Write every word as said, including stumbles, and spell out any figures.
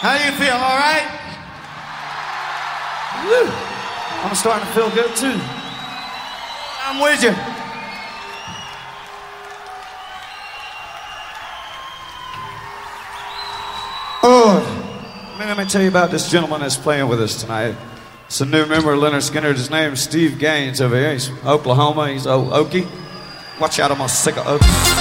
How you feel, all right? Woo. I'm starting to feel good, too. I'm with you. Oh, let me tell you about this gentleman that's playing with us tonight. It's a new member of Leonard Skinner. His name's Steve Gaines over here. He's from Oklahoma. He's old Okie. Watch out, I'm gonna sick of Okie.